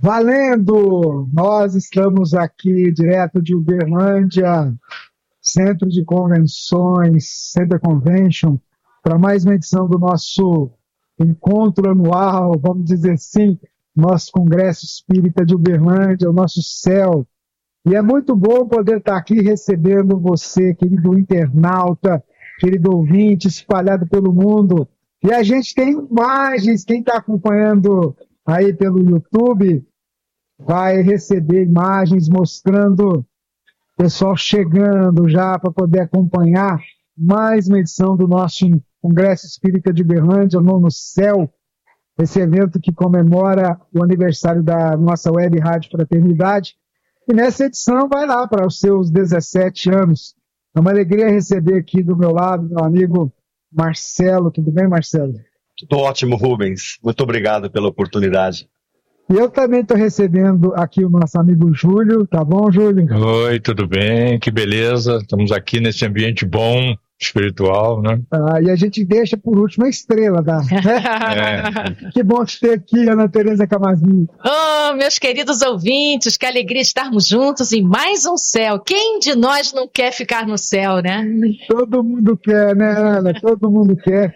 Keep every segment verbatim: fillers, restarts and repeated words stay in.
Valendo! Nós estamos aqui direto de Uberlândia, Centro de Convenções, Center Convention, para mais uma edição do nosso encontro anual, vamos dizer assim, nosso Congresso Espírita de Uberlândia, o nosso céu. E é muito bom poder estar aqui recebendo você, querido internauta, querido ouvinte, espalhado pelo mundo. E a gente tem imagens, quem está acompanhando aí pelo YouTube vai receber imagens mostrando o pessoal chegando já para poder acompanhar mais uma edição do nosso Congresso Espírita de Uberlândia, o Nono Céu, esse evento que comemora o aniversário da nossa Web Rádio Fraternidade. E nessa edição vai lá para os seus dezessete anos. É uma alegria receber aqui do meu lado meu amigo Marcelo. Tudo bem, Marcelo? Tudo ótimo, Rubens. Muito obrigado pela oportunidade. E eu também estou recebendo aqui o nosso amigo Júlio. Tá bom, Júlio? Oi, tudo bem? Que beleza. Estamos aqui nesse ambiente bom, espiritual, né? Ah, e a gente deixa por último a estrela da... é. Que bom te ter aqui, Ana Tereza Camasmi. Oh, meus queridos ouvintes, que alegria estarmos juntos em mais um céu. Quem de nós não quer ficar no céu, né? Todo mundo quer, né, Ana? Todo mundo quer.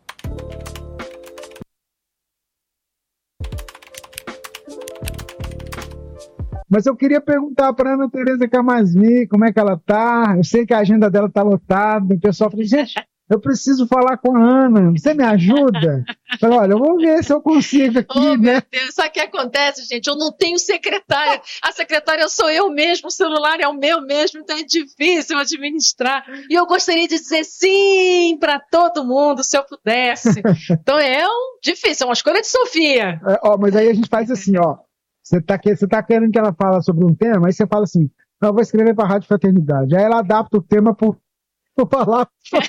Mas eu queria perguntar para a Ana Tereza Camasmi como é que ela tá. Eu sei que a agenda dela tá lotada. O pessoal fala, gente, eu preciso falar com a Ana. Você me ajuda? Eu falei, olha, eu vou ver se eu consigo aqui, oh, né? Meu Deus, sabe o que acontece, gente? Eu não tenho secretária. A secretária sou eu mesmo, o celular é o meu mesmo, então é difícil administrar. E eu gostaria de dizer sim para todo mundo, se eu pudesse. Então é um, difícil, é uma escolha de Sofia. É, ó, mas aí a gente faz assim, ó. Você tá, você tá querendo que ela fale sobre um tema, aí você fala assim, não, eu vou escrever para a Rádio Fraternidade. Aí ela adapta o tema por, por falar.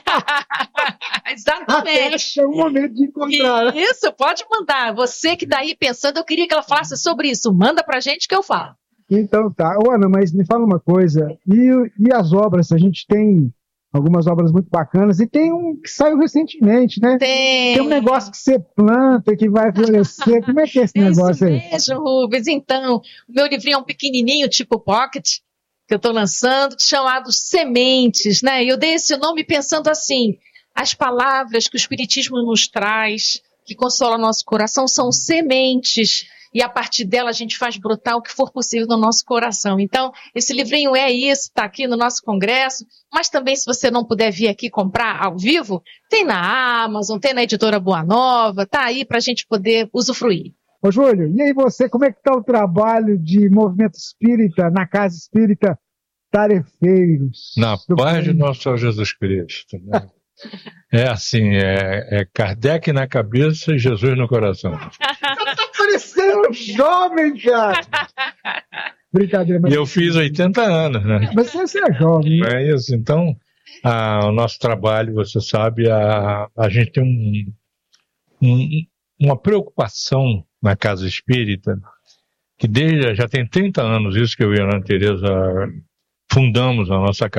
Exatamente. Até achar um momento de encontrar. Isso, pode mandar. Você que está aí pensando, eu queria que ela falasse sobre isso. Manda pra gente que eu falo. Então tá. Ô, Ana, mas me fala uma coisa. E, e as obras? A gente tem algumas obras muito bacanas, e tem um que saiu recentemente, né? Tem. Tem um negócio que você planta, que vai florescer. Como é que é esse é negócio aí? Isso mesmo, Rubens. Então, o meu livrinho é um pequenininho, tipo pocket, que eu estou lançando, chamado Sementes, né? E eu dei esse nome pensando assim, as palavras que o Espiritismo nos traz, que consolam nosso coração, são sementes. E a partir dela a gente faz brotar o que for possível no nosso coração. Então, esse livrinho é isso, está aqui no nosso congresso, mas também se você não puder vir aqui comprar ao vivo, tem na Amazon, tem na editora Boa Nova, tá aí para a gente poder usufruir. Ô Júlio, e aí você, como é que está o trabalho de movimento espírita, na Casa Espírita Tarefeiros? Na paz de nosso Senhor Jesus Cristo, né? É assim, é, é Kardec na cabeça e Jesus no coração. Tá parecendo jovem, cara. Brincadeira. Mas... E eu fiz oitenta anos, né? Mas você é jovem. É isso, então, a, o nosso trabalho, você sabe, a, a gente tem um, um, uma preocupação na Casa Espírita, que desde, já tem trinta anos isso que eu e a Ana Tereza fundamos a nossa Casa